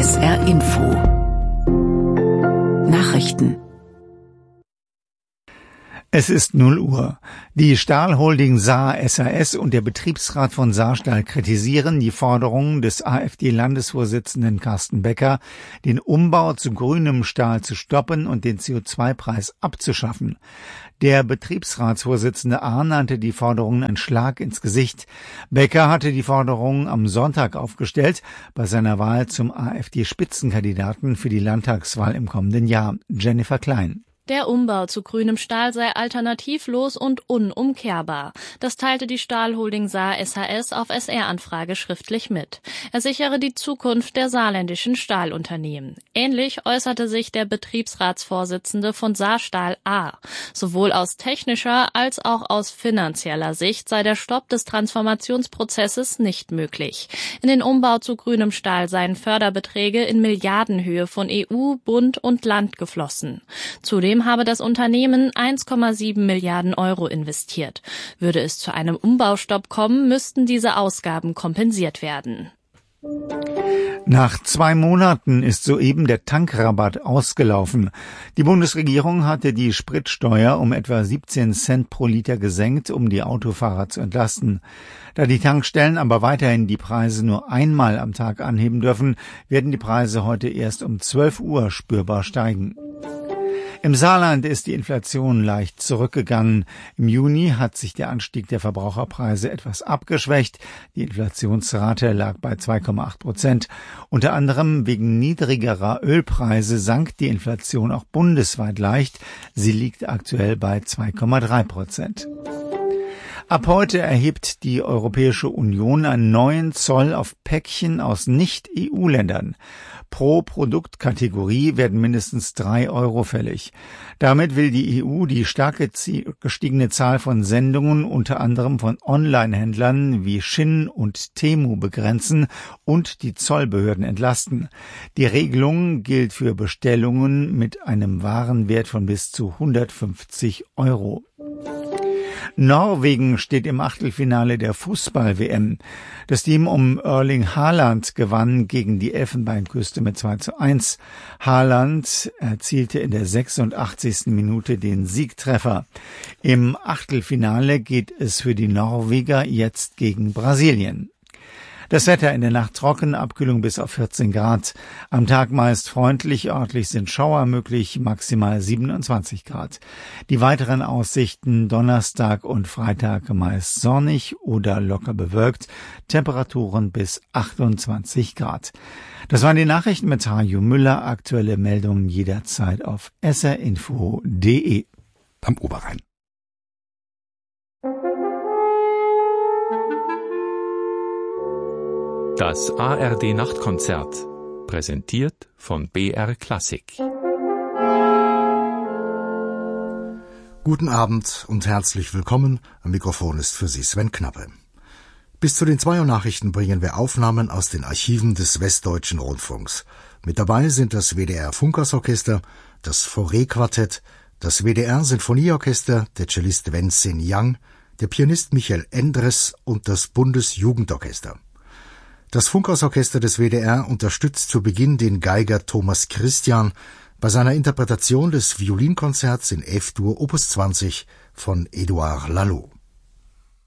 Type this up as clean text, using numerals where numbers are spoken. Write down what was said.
SR Info Nachrichten. Es ist 0 Uhr. Die Stahlholding Saar SAS und der Betriebsrat von Saarstahl kritisieren die Forderungen des AfD-Landesvorsitzenden Carsten Becker, den Umbau zu grünem Stahl zu stoppen und den CO2-Preis abzuschaffen. Der Betriebsratsvorsitzende A. nannte die Forderungen ein Schlag ins Gesicht. Becker hatte die Forderungen am Sonntag aufgestellt, bei seiner Wahl zum AfD-Spitzenkandidaten für die Landtagswahl im kommenden Jahr. Jennifer Klein. Der Umbau zu grünem Stahl sei alternativlos und unumkehrbar. Das teilte die Stahlholding Saar SAS auf SR-Anfrage schriftlich mit. Er sichere die Zukunft der saarländischen Stahlunternehmen. Ähnlich äußerte sich der Betriebsratsvorsitzende von Saarstahl A. Sowohl aus technischer als auch aus finanzieller Sicht sei der Stopp des Transformationsprozesses nicht möglich. In den Umbau zu grünem Stahl seien Förderbeträge in Milliardenhöhe von EU, Bund und Land geflossen. Zudem habe das Unternehmen 1,7 Milliarden Euro investiert. Würde es zu einem Umbaustopp kommen, müssten diese Ausgaben kompensiert werden. Nach 2 Monaten ist soeben der Tankrabatt ausgelaufen. Die Bundesregierung hatte die Spritsteuer um etwa 17 Cent pro Liter gesenkt, um die Autofahrer zu entlasten. Da die Tankstellen aber weiterhin die Preise nur einmal am Tag anheben dürfen, werden die Preise heute erst um 12 Uhr spürbar steigen. Im Saarland ist die Inflation leicht zurückgegangen. Im Juni hat sich der Anstieg der Verbraucherpreise etwas abgeschwächt. Die Inflationsrate lag bei 2,8%. Unter anderem wegen niedrigerer Ölpreise sank die Inflation auch bundesweit leicht. Sie liegt aktuell bei 2,3%. Ab heute erhebt die Europäische Union einen neuen Zoll auf Päckchen aus Nicht-EU-Ländern. Pro Produktkategorie werden mindestens 3 Euro fällig. Damit will die EU die stark gestiegene Zahl von Sendungen unter anderem von Online-Händlern wie Shin und Temu begrenzen und die Zollbehörden entlasten. Die Regelung gilt für Bestellungen mit einem Warenwert von bis zu 150 Euro. Norwegen steht im Achtelfinale der Fußball-WM. Das Team um Erling Haaland gewann gegen die Elfenbeinküste mit 2:1. Haaland erzielte in der 86. Minute den Siegtreffer. Im Achtelfinale geht es für die Norweger jetzt gegen Brasilien. Das Wetter in der Nacht trocken, Abkühlung bis auf 14 Grad. Am Tag meist freundlich, örtlich sind Schauer möglich, maximal 27 Grad. Die weiteren Aussichten Donnerstag und Freitag meist sonnig oder locker bewölkt, Temperaturen bis 28 Grad. Das waren die Nachrichten mit Hajo Müller, aktuelle Meldungen jederzeit auf srinfo.de. Am Oberrhein. Das ARD-Nachtkonzert, präsentiert von BR Klassik. Guten Abend und herzlich willkommen. Am Mikrofon ist für Sie Sven Knappe. Bis zu den 2 Uhr Nachrichten bringen wir Aufnahmen aus den Archiven des Westdeutschen Rundfunks. Mit dabei sind das WDR Funkersorchester, das Fauré-Quartett, das WDR Sinfonieorchester, der Cellist Wen-Sin Yang, der Pianist Michael Endres und das Bundesjugendorchester. Das Funkhausorchester des WDR unterstützt zu Beginn den Geiger Thomas Christian bei seiner Interpretation des Violinkonzerts in F-Dur Opus 20 von Édouard Laloux.